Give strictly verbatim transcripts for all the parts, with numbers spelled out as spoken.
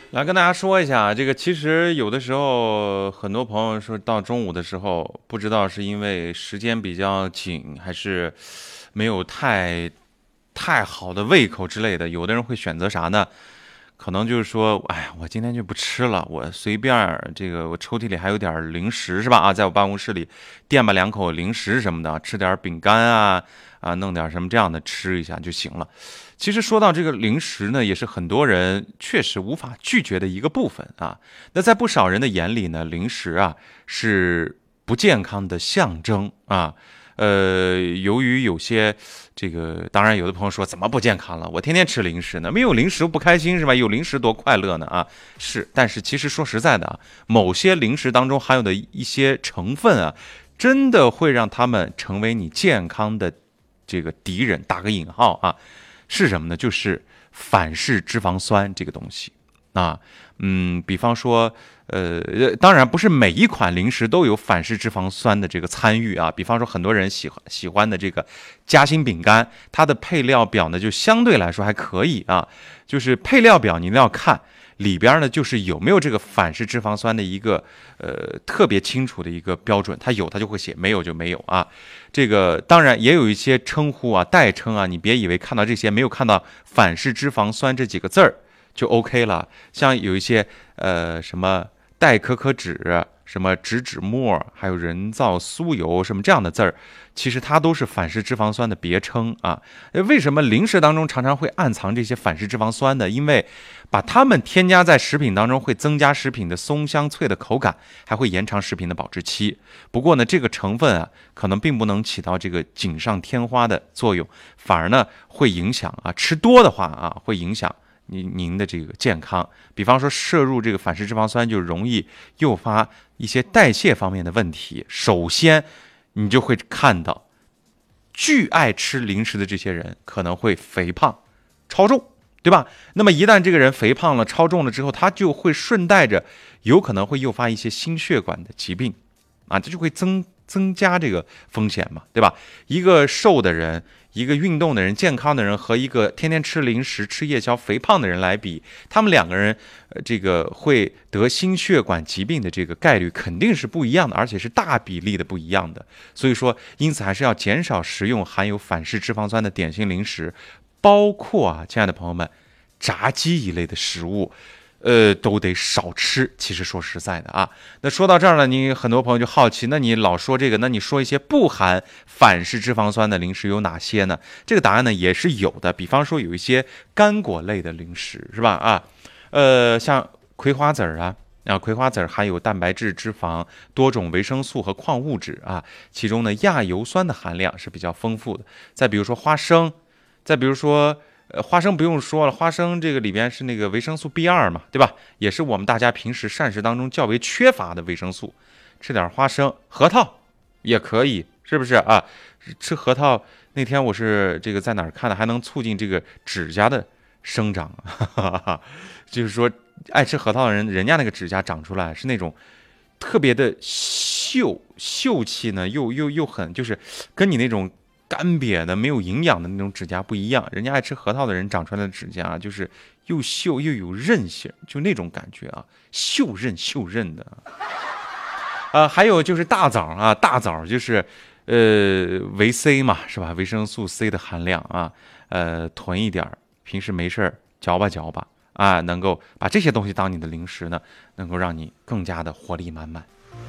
来跟大家说一下，这个其实有的时候，很多朋友说到中午的时候，不知道是因为时间比较紧，还是没有太太好的胃口之类的，有的人会选择啥呢？可能就是说，哎呀，我今天就不吃了，我随便这个我抽屉里还有点零食是吧？啊，在我办公室里垫吧两口零食什么的，吃点饼干啊啊，弄点什么这样的吃一下就行了。其实说到这个零食呢，也是很多人确实无法拒绝的一个部分啊。那在不少人的眼里呢，零食啊是不健康的象征啊。呃，由于有些这个，当然有的朋友说怎么不健康了？我天天吃零食呢，没有零食不开心是吧？有零食多快乐呢啊！是，但是其实说实在的啊，某些零食当中含有的一些成分啊，真的会让他们成为你健康的这个敌人，打个引号啊。是什么呢？就是反式脂肪酸这个东西啊，嗯，比方说，呃，当然不是每一款零食都有反式脂肪酸的这个参与啊。比方说，很多人喜欢喜欢的这个夹心饼干，它的配料表呢就相对来说还可以啊，就是配料表你一定要看。里边呢，就是有没有这个反式脂肪酸的一个呃特别清楚的一个标准，它有它就会写，没有就没有啊。这个当然也有一些称呼啊、代称啊，你别以为看到这些没有看到反式脂肪酸这几个字儿就 OK 了。像有一些呃什么代可可脂、什么植脂末，还有人造酥油什么这样的字儿，其实它都是反式脂肪酸的别称啊。为什么零食当中常常会暗藏这些反式脂肪酸呢？因为把它们添加在食品当中，会增加食品的松香脆的口感，还会延长食品的保质期。不过呢，这个成分啊，可能并不能起到这个锦上添花的作用，反而呢会影响啊，吃多的话啊，会影响您您的这个健康。比方说摄入这个反式脂肪酸，就容易诱发一些代谢方面的问题。首先，你就会看到，巨爱吃零食的这些人可能会肥胖、超重。对吧？那么一旦这个人肥胖了、超重了之后，他就会顺带着有可能会诱发一些心血管的疾病，啊，这就会增增加这个风险嘛，对吧？一个瘦的人、一个运动的人、健康的人和一个天天吃零食、吃夜宵、肥胖的人来比，他们两个人，呃，这个会得心血管疾病的这个概率肯定是不一样的，而且是大比例的不一样的。所以说，因此还是要减少食用含有反式脂肪酸的点心零食。包括啊，亲爱的朋友们，炸鸡一类的食物，呃，都得少吃。其实说实在的啊，那说到这儿呢，你很多朋友就好奇，那你老说这个，那你说一些不含反式脂肪酸的零食有哪些呢？这个答案呢也是有的。比方说有一些干果类的零食，是吧？啊，呃，像葵花籽儿啊。啊，葵花籽含有蛋白质、脂肪、多种维生素和矿物质啊，其中呢亚油酸的含量是比较丰富的。再比如说花生。再比如说，呃，花生不用说了，花生这个里边是那个维生素 B 二 嘛，对吧？也是我们大家平时膳食当中较为缺乏的维生素。吃点花生，核桃也可以，是不是啊？吃核桃那天我是这个在哪儿看的，还能促进这个指甲的生长，哈哈哈，就是说爱吃核桃的人，人家那个指甲长出来是那种特别的秀秀气呢，又又又很就是跟你那种。干瘪的没有营养的那种指甲不一样，人家爱吃核桃的人长出来的指甲就是又秀又有韧性，就那种感觉啊，秀韧秀韧的。啊、呃，还有就是大枣啊，大枣就是呃维 C 嘛，是吧？维生素 C 的含量啊，呃囤一点，平时没事儿嚼吧嚼吧啊，能够把这些东西当你的零食呢，能够让你更加的活力满满。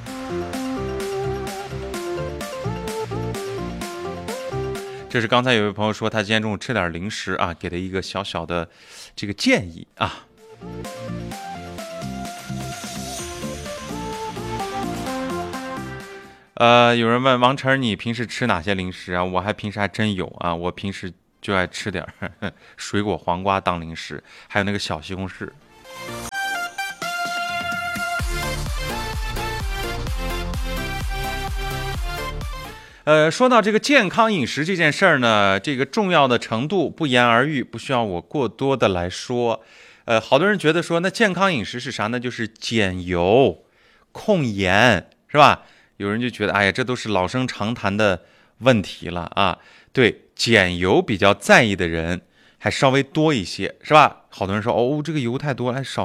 这是刚才有位朋友说他今天中午吃点零食啊，给的一个小小的这个建议啊。呃，有人问王晨，你平时吃哪些零食啊？我还平时还真有啊，我平时就爱吃点呵呵水果黄瓜当零食，还有那个小西红柿。呃，说到这个健康饮食这件事儿呢，这个重要的程度不言而喻，不需要我过多的来说。呃，好多人觉得说，那健康饮食是啥呢？就是减油、控盐，是吧？有人就觉得，哎呀，这都是老生常谈的问题了啊。对，减油比较在意的人还稍微多一些，是吧？好多人说，哦，这个油太多了，少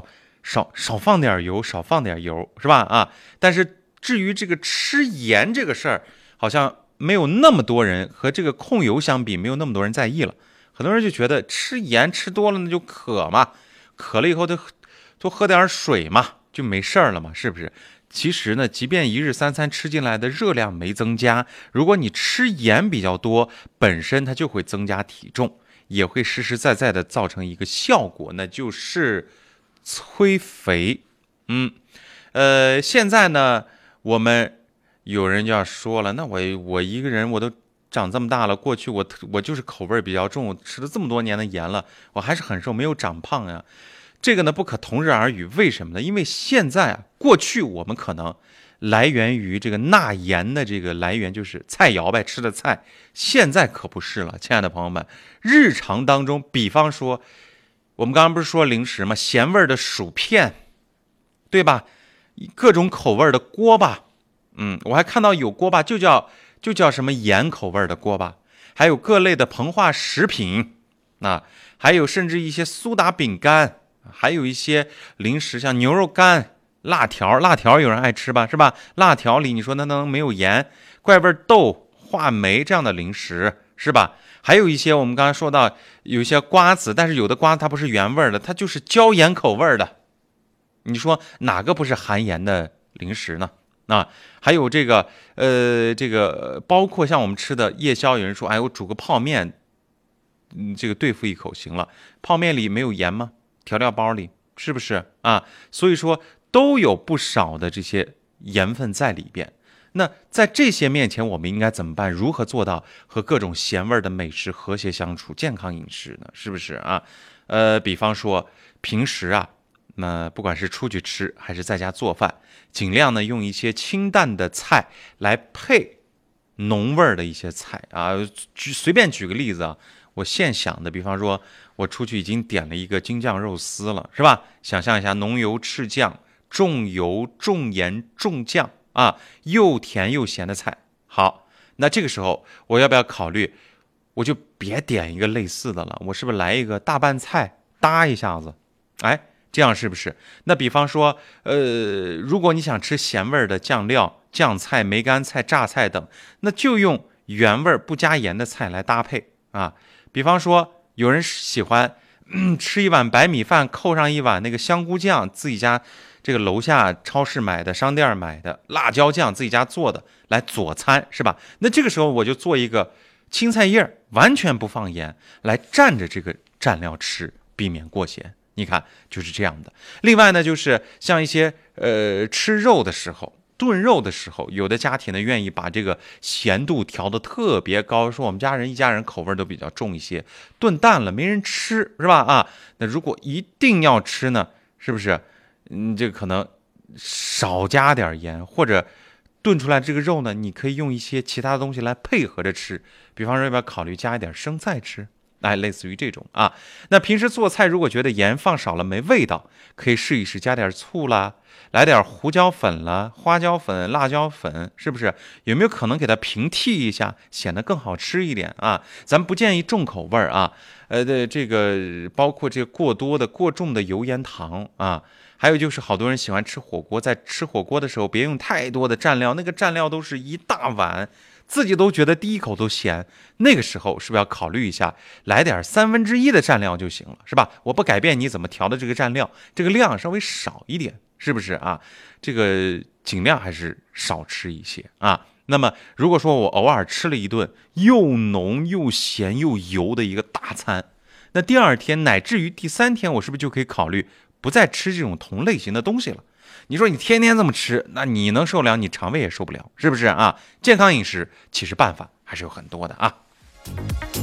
少少放点油，少放点油，是吧？啊，但是至于这个吃盐这个事儿，好像没有那么多人和这个控油相比，没有那么多人在意了。很多人就觉得吃盐吃多了那就渴嘛，渴了以后就多喝点水嘛，就没事儿了嘛，是不是？其实呢，即便一日三餐吃进来的热量没增加，如果你吃盐比较多，本身它就会增加体重，也会实实在在的造成一个效果，那就是催肥。嗯，呃，现在呢，我们有人就要说了，那我我一个人我都长这么大了，过去我我就是口味比较重，我吃了这么多年的盐了，我还是很瘦，没有长胖呀。这个呢不可同日而语，为什么呢？因为现在啊，过去我们可能来源于这个钠盐的这个来源就是菜肴呗，吃的菜，现在可不是了，亲爱的朋友们，日常当中，比方说我们刚刚不是说零食吗？咸味的薯片，对吧？各种口味的锅巴，嗯，我还看到有锅巴就叫就叫什么盐口味的锅巴，还有各类的膨化食品，啊，还有甚至一些苏打饼干。还有一些零食，像牛肉干、辣条，辣条有人爱吃吧，是吧？辣条里你说那能没有盐？怪味豆、话梅这样的零食，是吧？还有一些我们刚才说到有一些瓜子，但是有的瓜子它不是原味的，它就是椒盐口味的。你说哪个不是含盐的零食呢？啊，还有这个呃，这个包括像我们吃的夜宵，有人说，哎，我煮个泡面，嗯，这个对付一口行了。泡面里没有盐吗？调料包里是不是啊？所以说都有不少的这些盐分在里边。那在这些面前，我们应该怎么办？如何做到和各种咸味的美食和谐相处，健康饮食呢？是不是啊？呃，比方说平时啊，那不管是出去吃还是在家做饭，尽量呢用一些清淡的菜来配浓味的一些菜啊。举随便举个例子啊。我现想的，比方说，我出去已经点了一个京酱肉丝了，是吧？想象一下，浓油赤酱，重油重盐重酱啊，又甜又咸的菜。好，那这个时候我要不要考虑，我就别点一个类似的了，我是不是来一个大拌菜搭一下子？哎，这样是不是？那比方说，呃，如果你想吃咸味的酱料、酱菜、梅干菜、榨菜等，那就用原味不加盐的菜来搭配啊。比方说，有人喜欢、嗯、吃一碗白米饭，扣上一碗那个香菇酱，自己家这个楼下超市买的、商店买的辣椒酱，自己家做的来佐餐，是吧？那这个时候我就做一个青菜叶，完全不放盐，来蘸着这个蘸料吃，避免过咸。你看，就是这样的。另外呢，就是像一些呃吃肉的时候。炖肉的时候，有的家庭呢愿意把这个咸度调得特别高，说我们家人一家人口味都比较重一些，炖淡了没人吃，是吧？啊，那如果一定要吃呢，是不是？嗯，这个可能少加点盐，或者炖出来这个肉呢，你可以用一些其他的东西来配合着吃，比方说要不要考虑加一点生菜吃？哎，类似于这种啊。那平时做菜如果觉得盐放少了没味道，可以试一试加点醋啦。来点胡椒粉了、花椒粉、辣椒粉，是不是有没有可能给它平替一下，显得更好吃一点啊？咱们不建议重口味啊，呃的这个包括这个过多的、过重的油盐糖啊，还有就是好多人喜欢吃火锅，在吃火锅的时候别用太多的蘸料，那个蘸料都是一大碗，自己都觉得第一口都咸，那个时候是不是要考虑一下，来点三分之一的蘸料就行了，是吧？我不改变你怎么调的这个蘸料，这个量稍微少一点。是不是啊？这个尽量还是少吃一些啊。那么，如果说我偶尔吃了一顿又浓又咸又油的一个大餐，那第二天乃至于第三天，我是不是就可以考虑不再吃这种同类型的东西了？你说你天天这么吃，那你能受了，你肠胃也受不了，是不是啊？健康饮食其实办法还是有很多的啊。